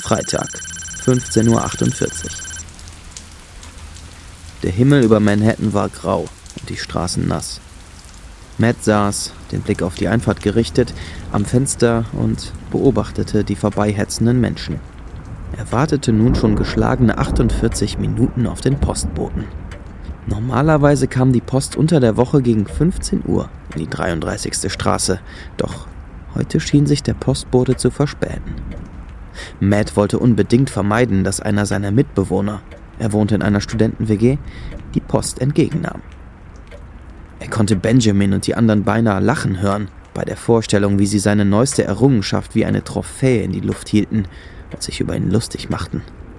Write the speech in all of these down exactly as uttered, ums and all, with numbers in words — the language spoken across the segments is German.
Freitag, fünfzehn Uhr achtundvierzig. Der Himmel über Manhattan war grau und die Straßen nass. Matt saß, den Blick auf die Einfahrt gerichtet, am Fenster und beobachtete die vorbeihetzenden Menschen. Er wartete nun schon geschlagene achtundvierzig Minuten auf den Postboten. Normalerweise kam die Post unter der Woche gegen fünfzehn Uhr in die dreiunddreißigste Straße, doch heute schien sich der Postbote zu verspäten. Matt wollte unbedingt vermeiden, dass einer seiner Mitbewohner, er wohnte in einer Studenten-W G, die Post entgegennahm. Er konnte Benjamin und die anderen beinahe lachen hören, bei der Vorstellung, wie sie seine neueste Errungenschaft wie eine Trophäe in die Luft hielten und sich über ihn lustig machten.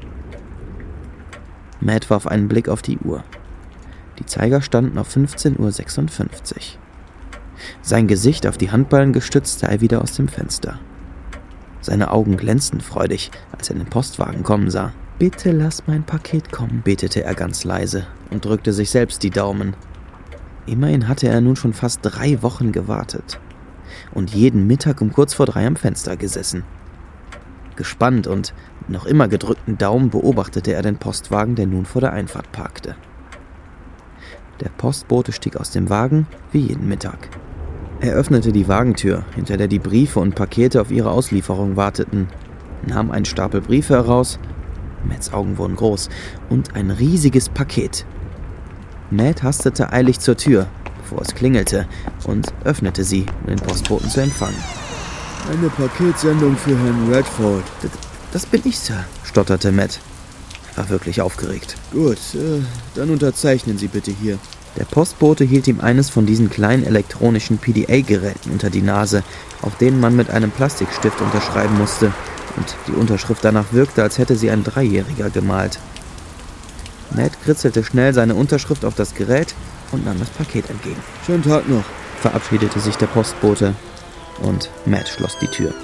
Matt warf einen Blick auf die Uhr. Die Zeiger standen auf fünfzehn Uhr sechsundfünfzig. Sein Gesicht auf die Handballen gestützt sah er wieder aus dem Fenster. Seine Augen glänzten freudig, als er den Postwagen kommen sah. »Bitte lass mein Paket kommen«, betete er ganz leise und drückte sich selbst die Daumen. Immerhin hatte er nun schon fast drei Wochen gewartet und jeden Mittag um kurz vor drei am Fenster gesessen. Gespannt und mit noch immer gedrückten Daumen beobachtete er den Postwagen, der nun vor der Einfahrt parkte. Der Postbote stieg aus dem Wagen, wie jeden Mittag. Er öffnete die Wagentür, hinter der die Briefe und Pakete auf ihre Auslieferung warteten, nahm einen Stapel Briefe heraus, Matts Augen wurden groß, und ein riesiges Paket. Matt hastete eilig zur Tür, bevor es klingelte, und öffnete sie, um den Postboten zu empfangen. »Eine Paketsendung für Herrn Redford.« Das, das bin ich, Sir«, stotterte Matt. Er war wirklich aufgeregt. »Gut, äh, dann unterzeichnen Sie bitte hier.« Der Postbote hielt ihm eines von diesen kleinen elektronischen P D A-Geräten unter die Nase, auf denen man mit einem Plastikstift unterschreiben musste, und die Unterschrift danach wirkte, als hätte sie ein Dreijähriger gemalt. Matt kritzelte schnell seine Unterschrift auf das Gerät und nahm das Paket entgegen. »Schönen Tag noch«, verabschiedete sich der Postbote, und Matt schloss die Tür.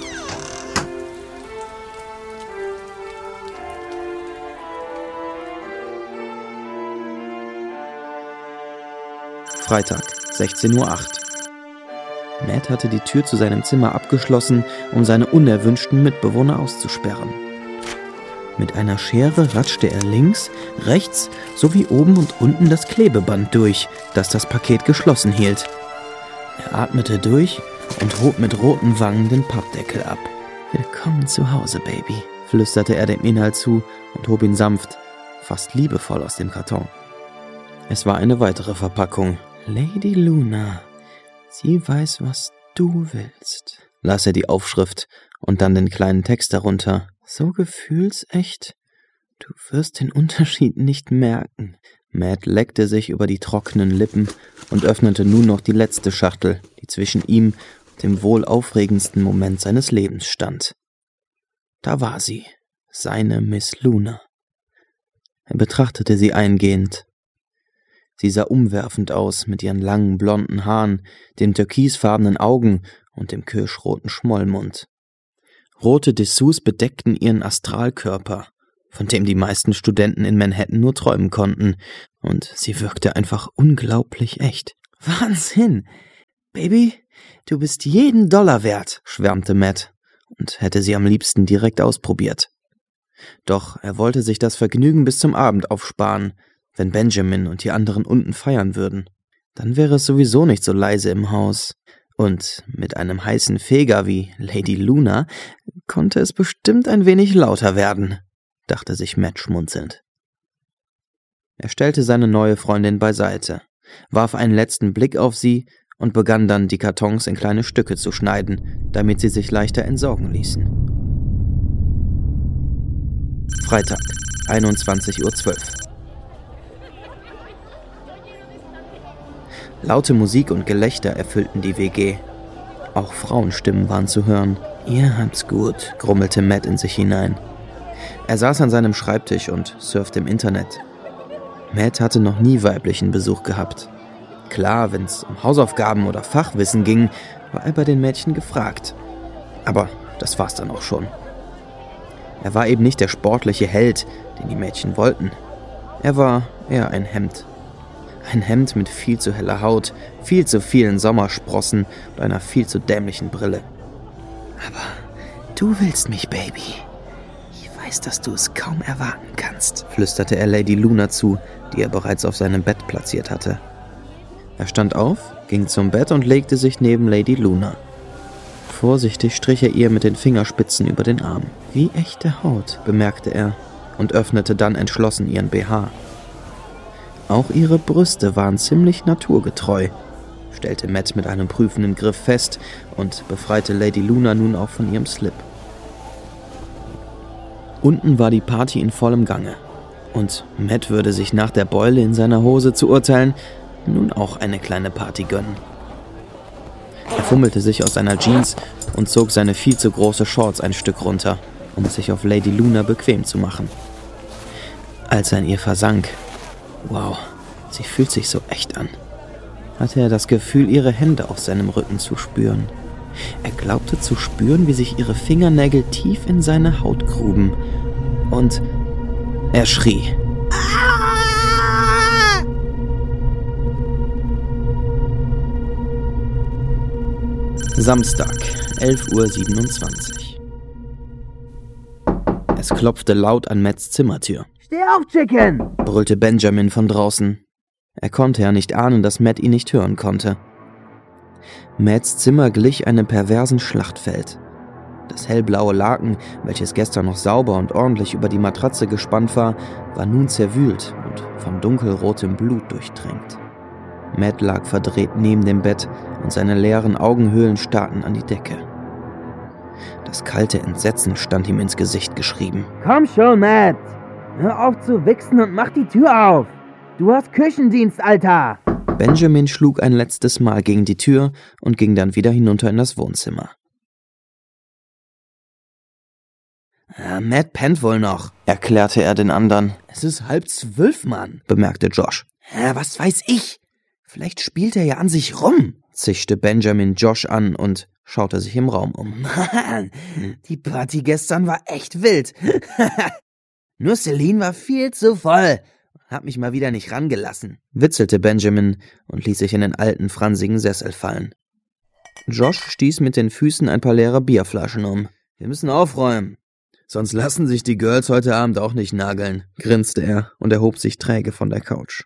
Freitag, sechzehn Uhr acht. Matt hatte die Tür zu seinem Zimmer abgeschlossen, um seine unerwünschten Mitbewohner auszusperren. Mit einer Schere ratschte er links, rechts sowie oben und unten das Klebeband durch, das das Paket geschlossen hielt. Er atmete durch und hob mit roten Wangen den Pappdeckel ab. »Willkommen zu Hause, Baby«, flüsterte er dem Inhalt zu und hob ihn sanft, fast liebevoll aus dem Karton. Es war eine weitere Verpackung. »Lady Luna, sie weiß, was du willst«, las er die Aufschrift und dann den kleinen Text darunter. »So gefühlsecht, du wirst den Unterschied nicht merken.« Matt leckte sich über die trockenen Lippen und öffnete nun noch die letzte Schachtel, die zwischen ihm und dem wohl aufregendsten Moment seines Lebens stand. Da war sie, seine Miss Luna. Er betrachtete sie eingehend. Sie sah umwerfend aus mit ihren langen blonden Haaren, den türkisfarbenen Augen und dem kirschroten Schmollmund. Rote Dessous bedeckten ihren Astralkörper, von dem die meisten Studenten in Manhattan nur träumen konnten, und sie wirkte einfach unglaublich echt. »Wahnsinn! Baby, du bist jeden Dollar wert«, schwärmte Matt und hätte sie am liebsten direkt ausprobiert. Doch er wollte sich das Vergnügen bis zum Abend aufsparen, wenn Benjamin und die anderen unten feiern würden. Dann wäre es sowieso nicht so leise im Haus. Und mit einem heißen Feger wie Lady Luna konnte es bestimmt ein wenig lauter werden, dachte sich Matt schmunzelnd. Er stellte seine neue Freundin beiseite, warf einen letzten Blick auf sie und begann dann, die Kartons in kleine Stücke zu schneiden, damit sie sich leichter entsorgen ließen. Freitag, einundzwanzig Uhr zwölf. Laute Musik und Gelächter erfüllten die W G. Auch Frauenstimmen waren zu hören. »Ihr habt's gut«, grummelte Matt in sich hinein. Er saß an seinem Schreibtisch und surfte im Internet. Matt hatte noch nie weiblichen Besuch gehabt. Klar, wenn's um Hausaufgaben oder Fachwissen ging, war er bei den Mädchen gefragt. Aber das war's dann auch schon. Er war eben nicht der sportliche Held, den die Mädchen wollten. Er war eher ein Hemd. Ein Hemd mit viel zu heller Haut, viel zu vielen Sommersprossen und einer viel zu dämlichen Brille. »Aber du willst mich, Baby. Ich weiß, dass du es kaum erwarten kannst«, flüsterte er Lady Luna zu, die er bereits auf seinem Bett platziert hatte. Er stand auf, ging zum Bett und legte sich neben Lady Luna. Vorsichtig strich er ihr mit den Fingerspitzen über den Arm. »Wie echte Haut«, bemerkte er und öffnete dann entschlossen ihren B H. Auch ihre Brüste waren ziemlich naturgetreu, stellte Matt mit einem prüfenden Griff fest und befreite Lady Luna nun auch von ihrem Slip. Unten war die Party in vollem Gange und Matt würde sich nach der Beule in seiner Hose zu urteilen nun auch eine kleine Party gönnen. Er fummelte sich aus seiner Jeans und zog seine viel zu große Shorts ein Stück runter, um es sich auf Lady Luna bequem zu machen. Als er in ihr versank, wow, sie fühlt sich so echt an, hatte er das Gefühl, ihre Hände auf seinem Rücken zu spüren. Er glaubte zu spüren, wie sich ihre Fingernägel tief in seine Haut gruben. Und er schrie. Samstag, elf Uhr siebenundzwanzig. Es klopfte laut an Matts Zimmertür. »Steh auf, Chicken!« brüllte Benjamin von draußen. Er konnte ja nicht ahnen, dass Matt ihn nicht hören konnte. Matts Zimmer glich einem perversen Schlachtfeld. Das hellblaue Laken, welches gestern noch sauber und ordentlich über die Matratze gespannt war, war nun zerwühlt und von dunkelrotem Blut durchtränkt. Matt lag verdreht neben dem Bett und seine leeren Augenhöhlen starrten an die Decke. Das kalte Entsetzen stand ihm ins Gesicht geschrieben. »Komm schon, Matt! Hör auf zu wichsen und mach die Tür auf! Du hast Küchendienst, Alter!« Benjamin schlug ein letztes Mal gegen die Tür und ging dann wieder hinunter in das Wohnzimmer. Ja, Matt pennt wohl noch, erklärte er den anderen. Es ist halb zwölf, Mann, bemerkte Josh. Ja, was weiß ich? Vielleicht spielt er ja an sich rum, zischte Benjamin Josh an und schaute sich im Raum um. Mann, die Party gestern war echt wild. Nur Celine war viel zu voll. Hab mich mal wieder nicht rangelassen, witzelte Benjamin und ließ sich in den alten, fransigen Sessel fallen. Josh stieß mit den Füßen ein paar leere Bierflaschen um. Wir müssen aufräumen. Sonst lassen sich die Girls heute Abend auch nicht nageln, grinste er und erhob sich träge von der Couch.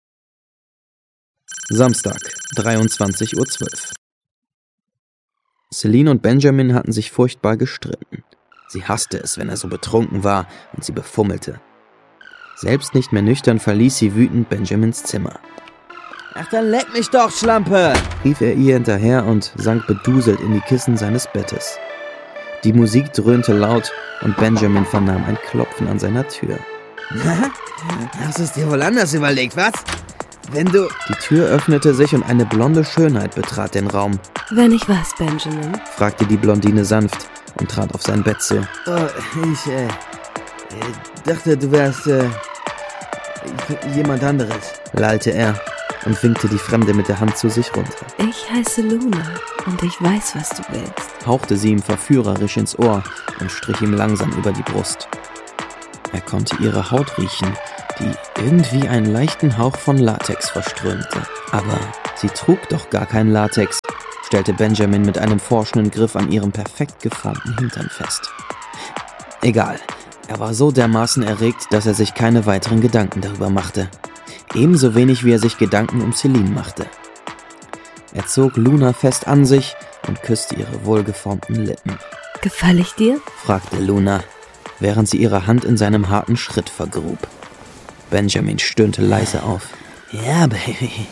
Samstag, dreiundzwanzig Uhr zwölf. Celine und Benjamin hatten sich furchtbar gestritten. Sie hasste es, wenn er so betrunken war und sie befummelte. Selbst nicht mehr nüchtern verließ sie wütend Benjamins Zimmer. »Ach, dann leck mich doch, Schlampe!« rief er ihr hinterher und sank beduselt in die Kissen seines Bettes. Die Musik dröhnte laut und Benjamin vernahm ein Klopfen an seiner Tür. »Hast du es dir wohl anders überlegt, was? Wenn du...« Die Tür öffnete sich und eine blonde Schönheit betrat den Raum. »Wenn ich was, Benjamin?« fragte die Blondine sanft und trat auf sein Bett zu. Oh, ich, äh, dachte, du wärst, äh, jemand anderes, lallte er und winkte die Fremde mit der Hand zu sich runter. »Ich heiße Luna und ich weiß, was du willst«, hauchte sie ihm verführerisch ins Ohr und strich ihm langsam über die Brust. Er konnte ihre Haut riechen, die irgendwie einen leichten Hauch von Latex verströmte. Aber sie trug doch gar keinen Latex, stellte Benjamin mit einem forschenden Griff an ihrem perfekt geformten Hintern fest. Egal, er war so dermaßen erregt, dass er sich keine weiteren Gedanken darüber machte. Ebenso wenig, wie er sich Gedanken um Celine machte. Er zog Luna fest an sich und küsste ihre wohlgeformten Lippen. »Gefall ich dir?« fragte Luna, während sie ihre Hand in seinem harten Schritt vergrub. Benjamin stöhnte leise auf. »Ja, Baby.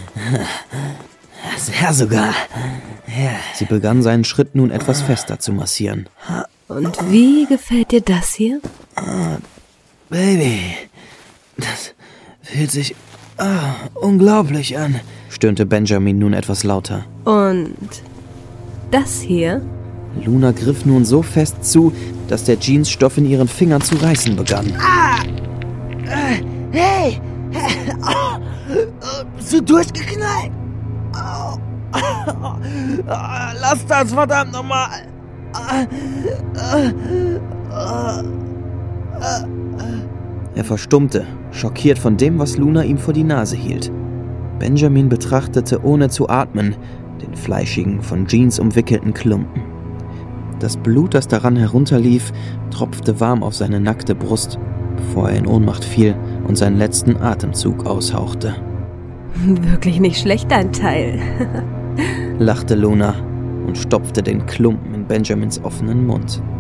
Sehr sogar. Ja.« Sie begann seinen Schritt nun etwas fester zu massieren. »Und wie gefällt dir das hier?« Oh, Baby, das fühlt sich oh, unglaublich an«, stöhnte Benjamin nun etwas lauter. »Und das hier?« Luna griff nun so fest zu, dass der Jeansstoff in ihren Fingern zu reißen begann. Ah! Äh, hey! Oh, oh, bist du durchgeknallt? Oh, oh, oh, lass das verdammt nochmal! Er verstummte, schockiert von dem, was Luna ihm vor die Nase hielt. Benjamin betrachtete, ohne zu atmen, den fleischigen, von Jeans umwickelten Klumpen. Das Blut, das daran herunterlief, tropfte warm auf seine nackte Brust, bevor er in Ohnmacht fiel und seinen letzten Atemzug aushauchte. Wirklich nicht schlecht, dein Teil, lachte Luna und stopfte den Klumpen in Benjamins offenen Mund.